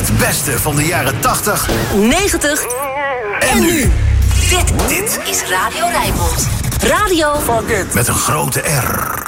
Het beste van de jaren 80, 90 en nu. Dit is Radio Rijnmond. Radio met een grote R.